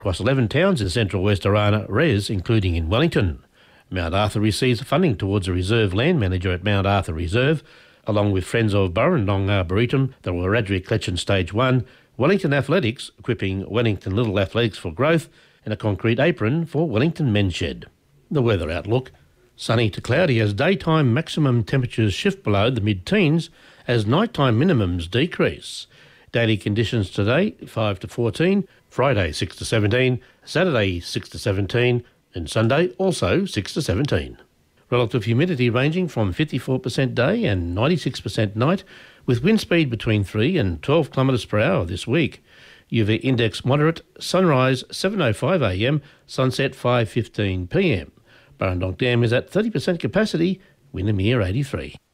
across 11 towns in central West Orana Res, including in Wellington. Mount Arthur receives funding towards a reserve land manager at Mount Arthur Reserve, along with Friends of Burrendong Arboretum, the Wiradjuri Collection Stage 1, Wellington Athletics, equipping Wellington Little Athletics for growth, and a concrete apron for Wellington Men's Shed. The weather outlook: sunny to cloudy as daytime maximum temperatures shift below the mid-teens as nighttime minimums decrease. Daily conditions today 5 to 14, Friday 6 to 17, Saturday 6 to 17 and Sunday also 6 to 17. Relative humidity ranging from 54% day and 96% night, with wind speed between 3 and 12 kilometres per hour this week. UV index moderate, sunrise 7:05am, sunset 5:15pm. Burrendong Dam is at 30% capacity, Windermere 83.